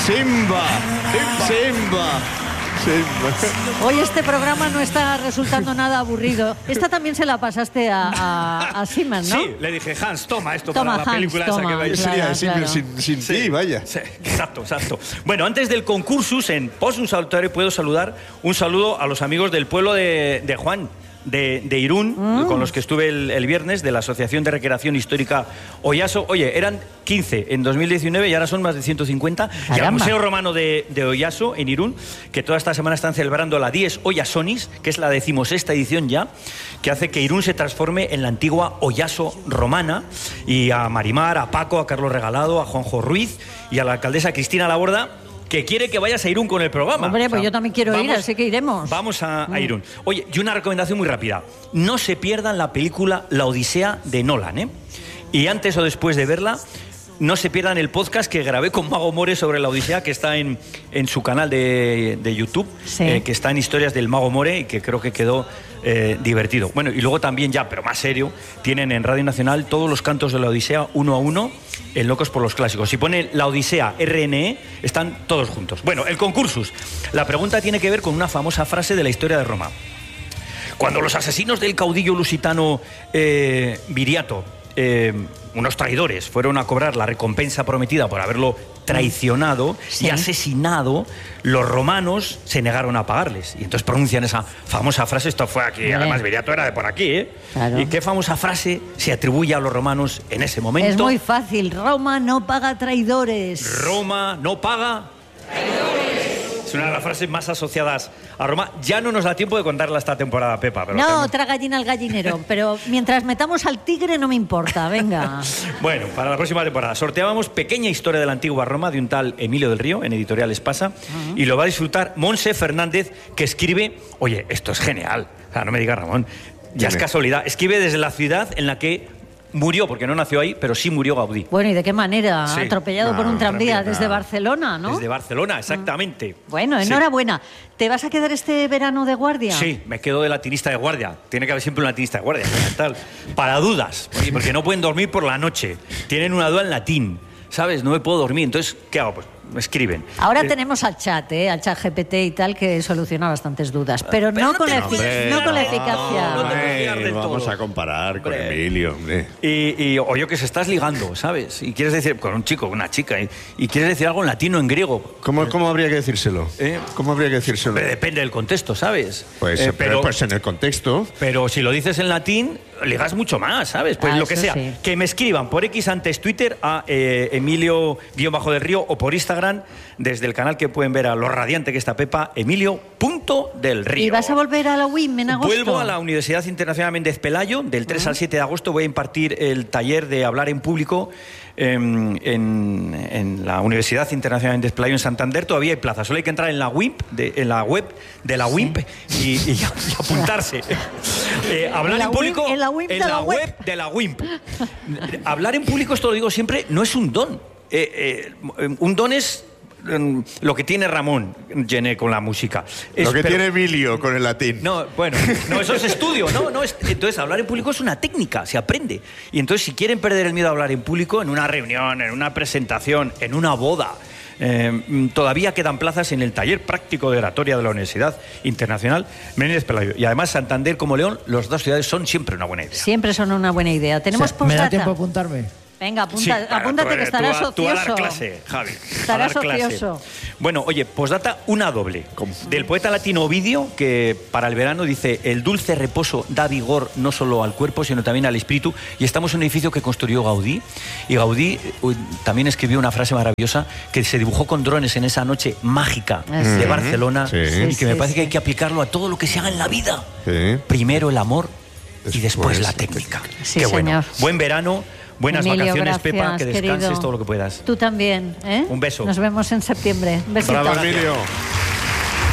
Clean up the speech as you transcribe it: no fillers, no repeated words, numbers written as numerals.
Simba. Hoy este programa no está resultando nada aburrido. Esta también se la pasaste a Simon, ¿no? Sí, le dije, Hans, toma esto Toma, para la película Hans, esa que veis. Sería sin ti, vaya. Sí, exacto. Bueno, antes del concursus, en Post un Salutario, puedo saludar un saludo a los amigos del pueblo de Juan, de Irún, con los que estuve el viernes, de la Asociación de Recreación Histórica Oyaso. Oye, eran 15 en 2019 y ahora son más de 150. Y al Museo Romano de Oyaso, en Irún, que toda esta semana están celebrando la Dies Oyasonis, que es la 16ª edición ya, que hace que Irún se transforme en la antigua Oyaso romana. Y a Marimar, a Paco, a Carlos Regalado, a Juanjo Ruiz y a la alcaldesa Cristina Laborda, que quiere que vayas a Irún con el programa. Hombre, pues yo también quiero ir, así que iremos. Vamos a Irún. Oye, y una recomendación muy rápida. No se pierdan la película La Odisea de Nolan, ¿eh? Y antes o después de verla, no se pierdan el podcast que grabé con Mago More sobre La Odisea, que está en su canal de YouTube, sí. Que está en Historias del Mago More y que creo que quedó divertido. Bueno, y luego también ya, pero más serio, tienen en Radio Nacional todos los cantos de La Odisea uno a uno en Locos por los Clásicos. Si pone La Odisea RNE, están todos juntos. Bueno, el concursus. La pregunta tiene que ver con una famosa frase de la historia de Roma. Cuando los asesinos del caudillo lusitano Viriato, unos traidores, fueron a cobrar la recompensa prometida por haberlo traicionado y asesinado, los romanos se negaron a pagarles. Y entonces pronuncian esa famosa frase. Esto fue aquí, además Viriato era de por aquí, ¿eh? Claro. ¿Y qué famosa frase se atribuye a los romanos en ese momento? Es muy fácil. Roma no paga traidores. Roma no paga traidores. Es una de las frases más asociadas a Roma. Ya no nos da tiempo de contarla esta temporada, Pepa. Pero no, otra gallina al gallinero. Pero mientras metamos al tigre no me importa, venga. Bueno, para la próxima temporada sorteábamos Pequeña Historia de la Antigua Roma de un tal Emilio del Río, en Editorial Espasa, y lo va a disfrutar Monse Fernández, que escribe... Oye, esto es genial. O sea, no me digas, Ramón. Ya es casualidad. Escribe desde la ciudad en la que murió, porque no nació ahí, pero sí murió Gaudí. Bueno, ¿y de qué manera? Sí. Atropellado por un tranvía desde Barcelona, ¿no? Desde Barcelona, exactamente. Bueno, enhorabuena. ¿Te vas a quedar este verano de guardia? Sí, me quedo de latinista de guardia. Tiene que haber siempre un latinista de guardia. Tal. Para dudas, porque no pueden dormir por la noche. Tienen una duda en latín, ¿sabes? No me puedo dormir. Entonces, ¿qué hago? Pues me escriben. Ahora tenemos al chat GPT y tal, que soluciona bastantes dudas, pero no con la eficacia. Vamos a comparar con Emilio, hombre. O yo que se estás ligando, ¿sabes? Y quieres decir, con un chico, con una chica, y quieres decir algo en latino, en griego. ¿Cómo habría que decírselo? ¿Cómo habría que decírselo? Depende del contexto, ¿sabes? Pues en el contexto. Pero si lo dices en latín, ligas mucho más, ¿sabes? Pues lo que sea. Sí. Que me escriban por X antes Twitter a Emilio_del Río o por Instagram, desde el canal que pueden ver a lo radiante que está Pepa, Emilio.del Río. ¿Y vas a volver a la UIM en agosto? Vuelvo a la Universidad Internacional Méndez Pelayo. Del 3 al 7 de agosto voy a impartir el taller de hablar en público en la Universidad Internacional Méndez Pelayo en Santander. Todavía hay plaza, solo hay que entrar en la web de la WIMP y apuntarse. Hablar en público en la web de la WIMP. Hablar en público, esto lo digo siempre, no es un don. Un don es lo que tiene Ramón Gené con la música. Tiene Emilio con el latín. No, bueno, no, eso es estudio, ¿no? Entonces, hablar en público es una técnica, se aprende. Y entonces, si quieren perder el miedo a hablar en público, en una reunión, en una presentación, en una boda, todavía quedan plazas en el taller práctico de oratoria de la Universidad Internacional Méndez Pelayo. Y además, Santander como León, las dos ciudades son siempre una buena idea. Siempre son una buena idea. Tenemos postdata. ¿Me da tiempo a apuntarme? Venga, apúntate que estarás ocioso. Tú a dar clase, Javi. Estarás ocioso. Bueno, oye, postdata, una doble. Del poeta latino Ovidio, que para el verano dice: el dulce reposo da vigor no solo al cuerpo, sino también al espíritu. Y estamos en un edificio que construyó Gaudí. Y Gaudí también escribió una frase maravillosa que se dibujó con drones en esa noche mágica de Barcelona. Y que me parece que hay que aplicarlo a todo lo que se haga en la vida. Primero el amor y después la técnica. Sí, qué bueno. señor. Buen verano. Buenas Emilio, vacaciones, gracias, Pepa, que descanses querido. todo lo que puedas. Tú también, ¿eh? Un beso. Nos vemos en septiembre. Un besito. Bravo, Emilio.